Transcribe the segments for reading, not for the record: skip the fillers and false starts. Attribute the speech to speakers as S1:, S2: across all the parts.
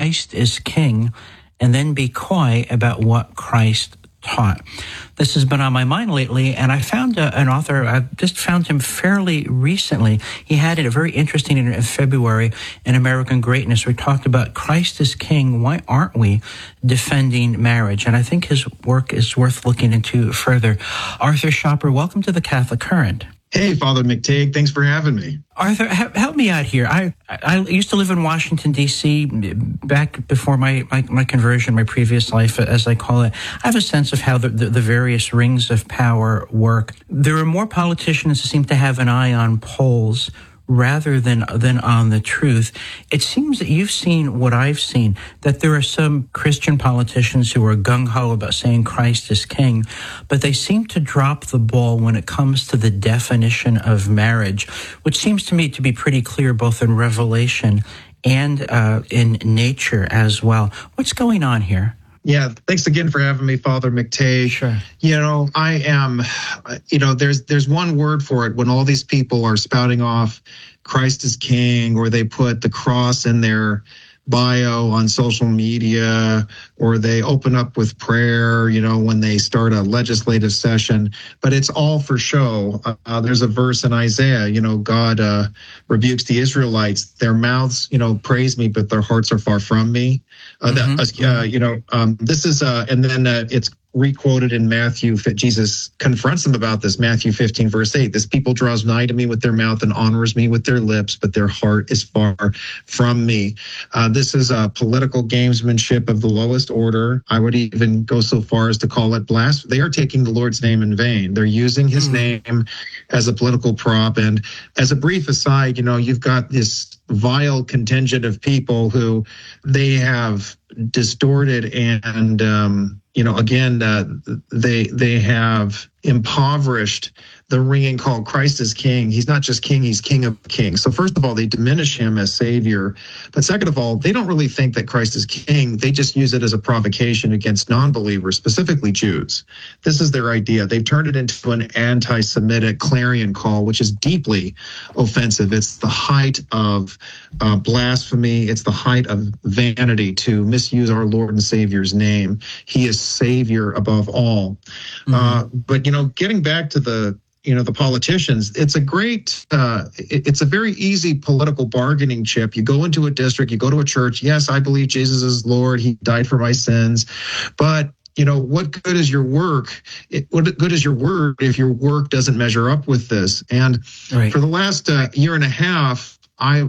S1: Christ is king, and then be quiet about what Christ taught. This has been on my mind lately, and I found an author. I just found him fairly recently. He had a very interesting in February in American Greatness. We talked about Christ is King. Why aren't we defending marriage? And I think his work is worth looking into further. Arthur Schapper, welcome to the Catholic Current.
S2: Hey, Father McTague, thanks for having me.
S1: Arthur, help me out here. I used to live in Washington, D.C. back before my conversion, my previous life, as I call it. I have a sense of how the various rings of power work. There are more politicians who seem to have an eye on polls rather than on the truth. It seems that you've seen what I've seen, that there are some Christian politicians who are gung-ho about saying Christ is king, but they seem to drop the ball when it comes to the definition of marriage, which seems to me to be pretty clear both in Revelation and in nature as well. What's going on here?
S2: Yeah, thanks again for having me, Father McTague.
S1: Sure.
S2: There's one word for it when all these people are spouting off Christ is king, or they put the cross in their bio on social media, or they open up with prayer, when they start a legislative session, but it's all for show. There's a verse in Isaiah, God rebukes the Israelites. Their mouths, praise me, but their hearts are far from me. This is, and then it's requoted in Matthew. Jesus confronts them about this, Matthew 15, verse 8. This people draws nigh to me with their mouth and honors me with their lips, but their heart is far from me. This is a political gamesmanship of the lowest order. I would even go so far as to call it blasphemy. They are taking the Lord's name in vain. They're using his name as a political prop. And as a brief aside, you've got this vile contingent of people who they have distorted and they have impoverished the ringing call, Christ is king. He's not just king, he's king of kings. So first of all, they diminish him as savior. But second of all, they don't really think that Christ is king. They just use it as a provocation against non-believers, specifically Jews. This is their idea. They've turned it into an anti-Semitic clarion call, which is deeply offensive. It's the height of blasphemy. It's the height of vanity to misuse our Lord and Savior's name. He is Savior above all. But getting back to the politicians, it's a very easy political bargaining chip. You go into a district, you go to a church. Yes, I believe Jesus is Lord. He died for my sins. But what good is your work? What good is your word if your work doesn't measure up with this? And for the last year and a half, I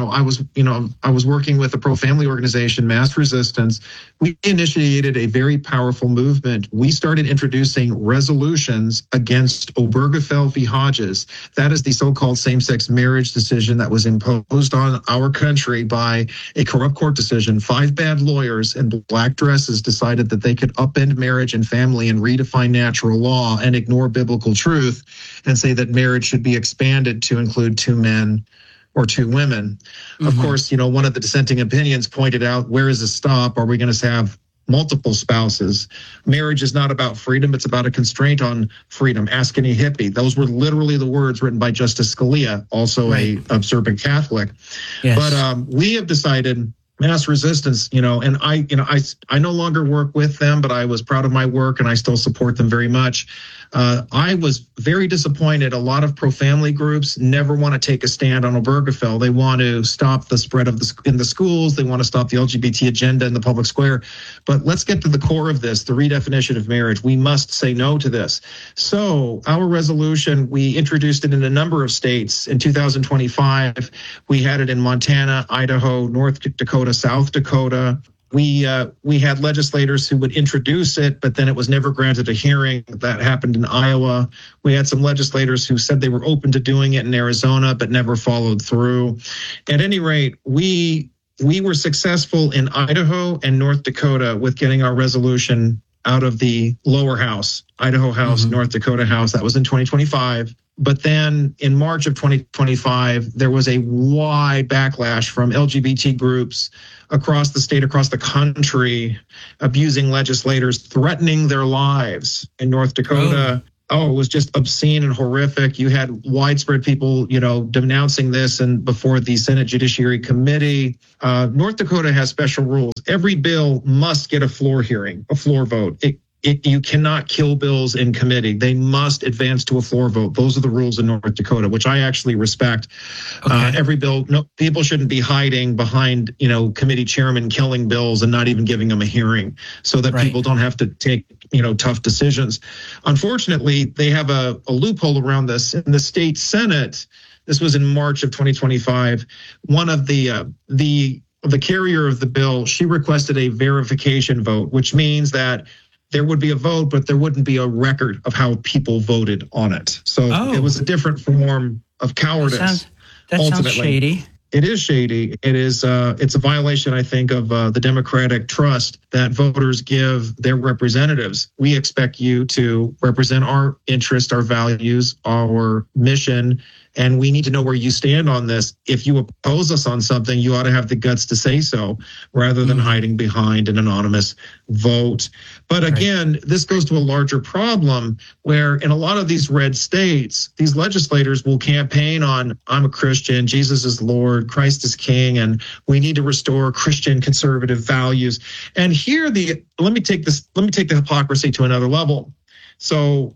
S2: was working with a pro-family organization, Mass Resistance. We initiated a very powerful movement. We started introducing resolutions against Obergefell v. Hodges. That is the so-called same-sex marriage decision that was imposed on our country by a corrupt court decision. 5 bad lawyers in black dresses decided that they could upend marriage and family and redefine natural law and ignore biblical truth and say that marriage should be expanded to include 2 men or 2 women. Of course, one of the dissenting opinions pointed out, where is the stop? Are we going to have multiple spouses? Marriage is not about freedom. It's about a constraint on freedom. Ask any hippie. Those were literally the words written by Justice Scalia, also a observant Catholic. Yes. But we have decided, Mass Resistance, and I no longer work with them, but I was proud of my work and I still support them very much. I was very disappointed. A lot of pro-family groups never want to take a stand on Obergefell. They want to stop the spread of in the schools. They want to stop the LGBT agenda in the public square. But let's get to the core of this, the redefinition of marriage. We must say no to this. So our resolution, we introduced it in a number of states. In 2025, we had it in Montana, Idaho, North Dakota, South Dakota. We had legislators who would introduce it, but then it was never granted a hearing. That happened in Iowa. We had some legislators who said they were open to doing it in Arizona, but never followed through. At any rate, we were successful in Idaho and North Dakota with getting our resolution out of the lower house, Idaho House, North Dakota House. That was in 2025. But then in March of 2025, there was a wide backlash from LGBT groups across the state, across the country, abusing legislators, threatening their lives. In North Dakota, it was just obscene and horrific. You had widespread people, denouncing this and before the Senate Judiciary Committee. North Dakota has special rules. Every bill must get a floor hearing, a floor vote. You cannot kill bills in committee. They must advance to a floor vote. Those are the rules in North Dakota, which I actually respect. Okay. Every bill, people shouldn't be hiding behind, committee chairmen killing bills and not even giving them a hearing so that people don't have to take, tough decisions. Unfortunately, they have a loophole around this in the state Senate. This was in March of 2025. One of the carrier of the bill, she requested a verification vote, which means that there would be a vote, but there wouldn't be a record of how people voted on it. So it was a different form of cowardice.
S1: That sounds shady.
S2: It is shady. It is. It's a violation, I think, of the democratic trust that voters give their representatives. We expect you to represent our interests, our values, our mission, and we need to know where you stand on this. If you oppose us on something, you ought to have the guts to say so rather than hiding behind an anonymous vote. But again, this goes to a larger problem where in a lot of these red states, these legislators will campaign on, I'm a Christian, Jesus is Lord, Christ is King, and we need to restore Christian conservative values. And here let me take the hypocrisy to another level. So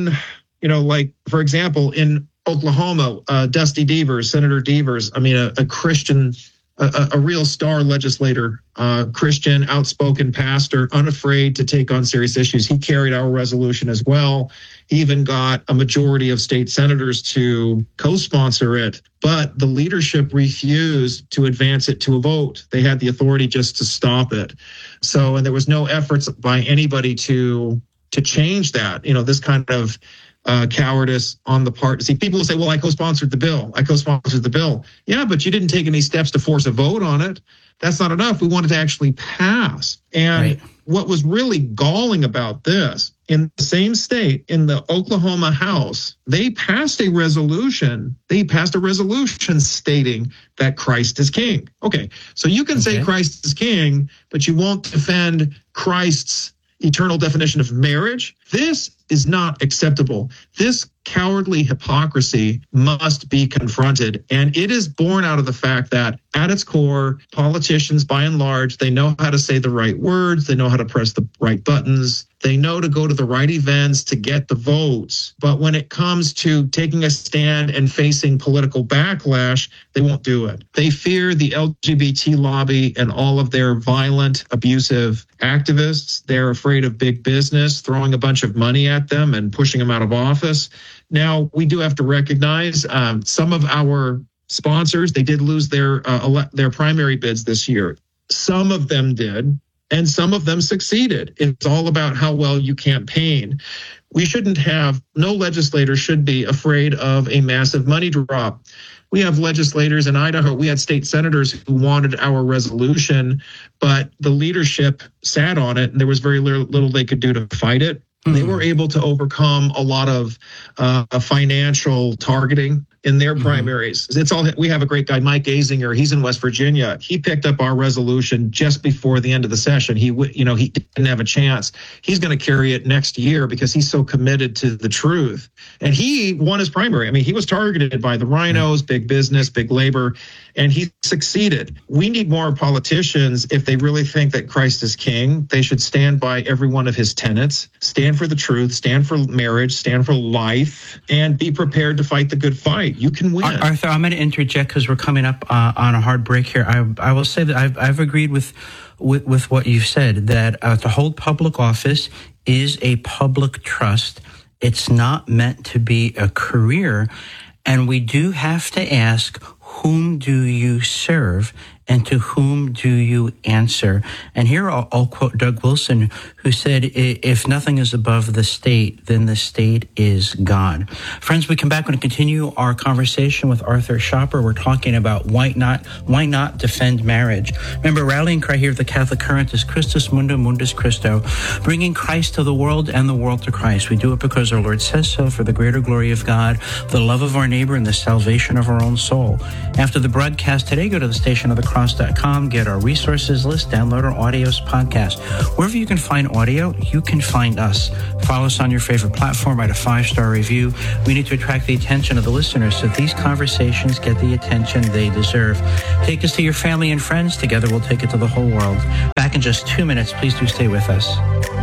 S2: for example, in Oklahoma, Dusty Devers, Senator Devers, a Christian, a real star legislator, Christian, outspoken pastor, unafraid to take on serious issues. He carried our resolution as well. He even got a majority of state senators to co-sponsor it, but the leadership refused to advance it to a vote. They had the authority just to stop it. So, and there was no efforts by anybody to change that, this kind of cowardice on the part. See, people will say, well, I co-sponsored the bill. Yeah, but you didn't take any steps to force a vote on it. That's not enough. We wanted to actually pass. And what was really galling about this, in the same state, in the Oklahoma House, they passed a resolution stating that Christ is King. Okay, so you can say Christ is King, but you won't defend Christ's eternal definition of marriage. This is not acceptable. This cowardly hypocrisy must be confronted. And it is born out of the fact that at its core, politicians, by and large, they know how to say the right words. They know how to press the right buttons. They know to go to the right events to get the votes. But when it comes to taking a stand and facing political backlash, they won't do it. They fear the LGBT lobby and all of their violent, abusive activists. They're afraid of big business throwing a bunch of money at them and pushing them out of office. Now, we do have to recognize some of our sponsors, they did lose their primary bids this year. Some of them did, and some of them succeeded. It's all about how well you campaign. No legislator should be afraid of a massive money drop. We have legislators in Idaho. We had state senators who wanted our resolution, but the leadership sat on it, and there was very little they could do to fight it. They were able to overcome a lot of financial targeting in their primaries. We have a great guy, Mike Azinger. He's in West Virginia. He picked up our resolution just before the end of the session. He didn't have a chance. He's going to carry it next year because he's so committed to the truth. And he won his primary. He was targeted by the rhinos, big business, big labor, and he succeeded. We need more politicians. If they really think that Christ is King, they should stand by every one of his tenets, stand for the truth, stand for marriage, stand for life, and be prepared to fight the good fight. You can win.
S1: Arthur, I'm going to interject because we're coming up on a hard break here. I will say that I've agreed with what you've said, that to hold public office is a public trust. It's not meant to be a career. And we do have to ask, whom do you serve and to whom do you answer? And here I'll quote Doug Wilson, who said, if nothing is above the state, then the state is God. Friends, we come back and continue our conversation with Arthur Schapper. We're talking about why not defend marriage. Remember, rallying cry here at the Catholic Current is Christus Mundum Mundus Christo, bringing Christ to the world and the world to Christ. We do it because our Lord says so, for the greater glory of God, the love of our neighbor, and the salvation of our own soul. After the broadcast today, go to the Station of the Cross thecross.com. Get our resources list, download our Audios podcast. Wherever you can find audio, you can find us. Follow us on your favorite platform, write a 5-star review. We need to attract the attention of the listeners so these conversations get the attention they deserve. Take us to your family and friends. Together we'll take it to the whole world. Back in just 2 minutes. Please do stay with us.